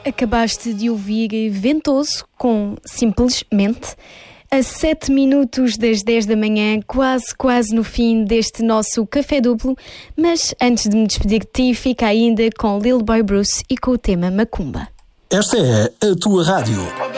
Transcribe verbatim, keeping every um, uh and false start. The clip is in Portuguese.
Acabaste de ouvir Ventoso com Simplesmente, a sete minutos das dez da manhã, quase, quase no fim deste nosso café duplo, mas antes de me despedir de ti, fica ainda com Lil Boy Bruce e com o tema Macumba. Esta é a tua rádio.